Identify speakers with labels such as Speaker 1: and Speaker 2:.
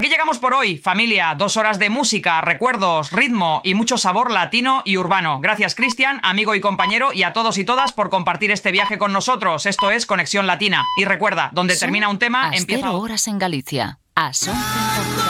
Speaker 1: aquí llegamos por hoy, familia. 2 horas de música, recuerdos, ritmo y mucho sabor latino y urbano. Gracias, Cristian, amigo y compañero, y a todos y todas por compartir este viaje con nosotros. Esto es Conexión Latina. Y recuerda, donde termina un tema, empieza...
Speaker 2: 0 horas en Galicia. A Son